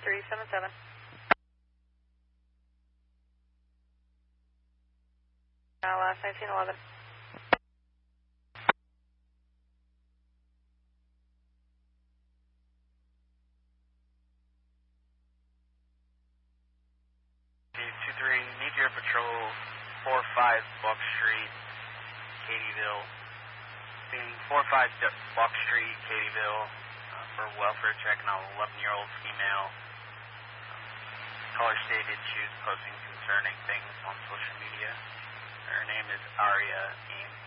377. Last 1911. Need your patrol 45 Buck Street, Katyville. Being 45 Buck Street, Katyville, for welfare check on an 11-year-old female. Caller stated she was posting concerning things on social media. Her name is Aria Ames.